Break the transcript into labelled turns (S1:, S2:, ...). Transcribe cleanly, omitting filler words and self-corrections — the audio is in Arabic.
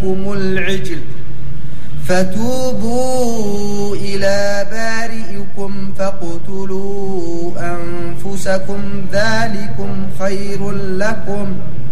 S1: لكم العجل فتوبوا إلى بارئكم فاقتلوا أنفسكم ذلكم خير لكم